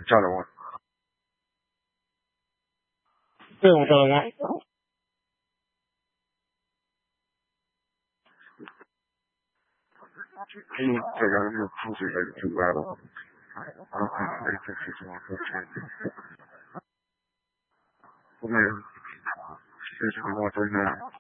叫了我。 对，我叫了吗？ 这个是出去的主要的。这是什么说？我没有，这是我真的。